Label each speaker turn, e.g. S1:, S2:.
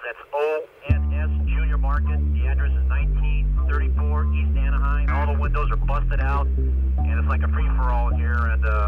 S1: That's ONS Junior Market. The address is 1934 East Anaheim. All the windows are busted out, and it's like a free-for-all here. And